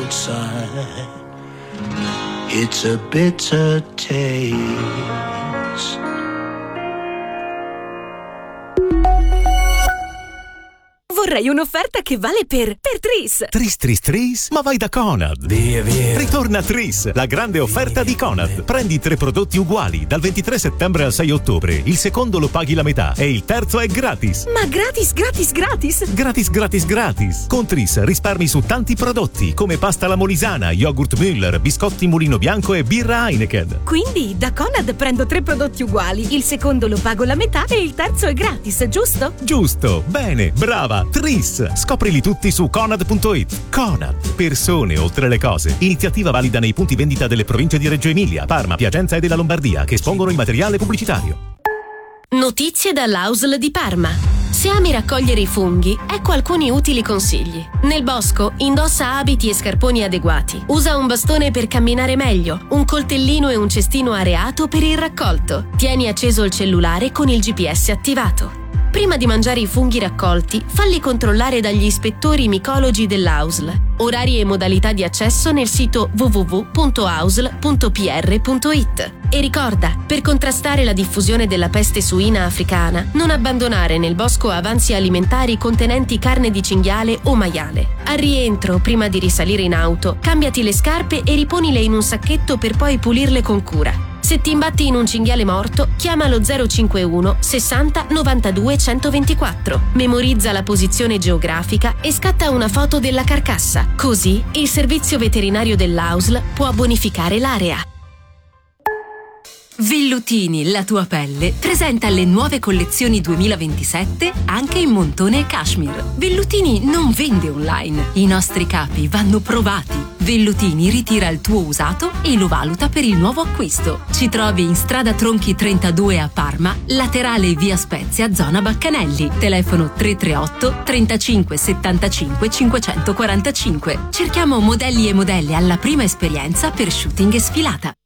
outside. It's a bitter taste. Vorrei un'offerta che vale per Tris. Tris? Ma vai da Conad. Via. Ritorna Tris, la grande offerta di Conad. Prendi 3 prodotti uguali dal 23 settembre al 6 ottobre. Il secondo lo paghi la metà e il terzo è gratis. Ma gratis? Gratis. Con Tris risparmi su tanti prodotti come pasta alla molisana, yogurt Müller, biscotti Mulino Bianco e birra Heineken. Quindi da Conad prendo 3 prodotti uguali, il secondo lo pago la metà e il terzo è gratis, giusto? Giusto, bene, brava. Tris, scoprili tutti su Conad.it. Conad, persone oltre le cose. Iniziativa valida nei punti vendita delle province di Reggio Emilia, Parma, Piacenza e della Lombardia che espongono il materiale pubblicitario. Notizie dall'AUSL di Parma. Se ami raccogliere i funghi, ecco alcuni utili consigli. Nel bosco, indossa abiti e scarponi adeguati. Usa un bastone per camminare meglio, un coltellino e un cestino areato per il raccolto. Tieni acceso il cellulare con il GPS attivato. Prima di mangiare i funghi raccolti, falli controllare dagli ispettori micologi dell'AUSL. Orari e modalità di accesso nel sito www.ausl.pr.it. E ricorda, per contrastare la diffusione della peste suina africana, non abbandonare nel bosco avanzi alimentari contenenti carne di cinghiale o maiale. Al rientro, prima di risalire in auto, cambiati le scarpe e riponile in un sacchetto per poi pulirle con cura. Se ti imbatti in un cinghiale morto, chiama lo 051 60 92 124. Memorizza la posizione geografica e scatta una foto della carcassa. Così il servizio veterinario dell'AUSL può bonificare l'area. Vellutini, la tua pelle, presenta le nuove collezioni 2027 anche in montone e cashmere. Vellutini non vende online. I nostri capi vanno provati. Vellutini ritira il tuo usato e lo valuta per il nuovo acquisto. Ci trovi in strada Tronchi 32 a Parma, laterale via Spezia, zona Baccanelli. Telefono 338 35 75 545. Cerchiamo modelli e modelle alla prima esperienza per shooting e sfilata.